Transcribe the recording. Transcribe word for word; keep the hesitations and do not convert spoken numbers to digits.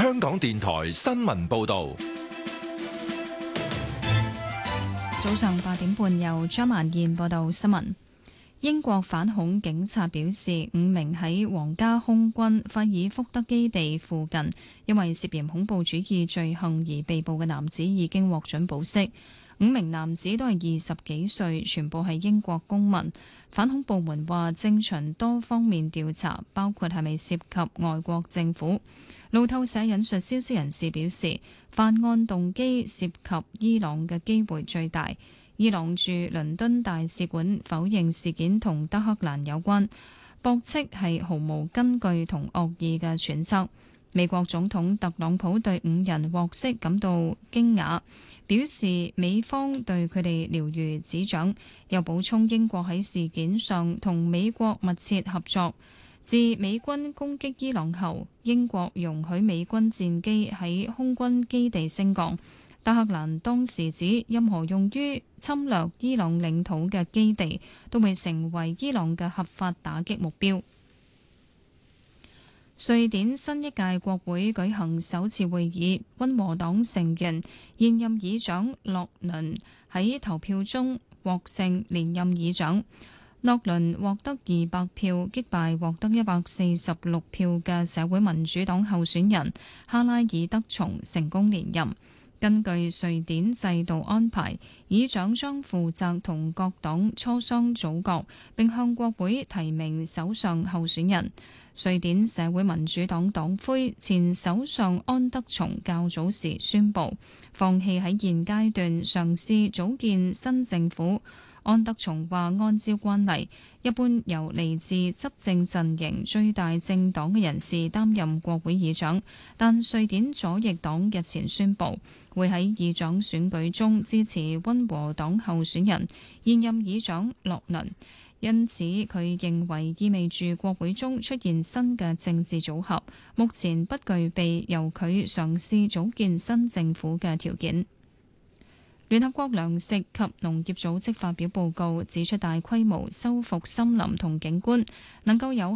香港電台新聞報道。 早上八點半，由張曼燕報道新聞。英國反恐警察表示，五名喺皇家空軍費爾福德基地附近因為涉嫌恐怖主義罪行而被捕嘅男子已經獲准保釋。五名男子都係二十幾歲，全部係英國公民。反恐部門話正循多方面調查，包括係咪涉及外國政府。路透社引述消息人士表示，犯案動機涉及伊朗嘅機會最大。伊朗駐倫敦大使館否認事件同德黑蘭有關，駁斥係毫無根據同惡意嘅揣測。美國總統特朗普對五人獲釋感到驚訝，表示美方對佢哋了如指掌，又補充英國喺事件上同美國密切合作。自美軍攻擊伊朗後，英國容許美軍戰機喺空軍基地升降。德黑蘭當時指，任何用於侵略伊朗領土嘅基地都會成為伊朗嘅合法打擊目標。瑞典新一屆國會舉行首次會議，溫和黨成員現任議長洛倫喺投票中獲勝連任議長。洛倫獲得二百票，擊敗獲得一百四十六票嘅社會民主黨候選人哈拉爾德松，成功連任。根據瑞典制度安排，議長將負責同各黨磋商組閣，並向國會提名首相候選人。瑞典社會民主黨黨魁前首相安德松較早時宣布，放棄喺現階段嘗試組建新政府。安德松話：按照慣例，一般由嚟自執政陣營最大政黨嘅人士擔任國會議長，但瑞典左翼黨日前宣布會喺議長選舉中支持溫和黨候選人現任議長洛倫，因此佢認為意味住國會中出現新嘅政治組合，目前不具備由佢嘗試組建新政府嘅條件。聯合國糧食及農業組織發表報告，指出大規模修復森林同景觀能夠有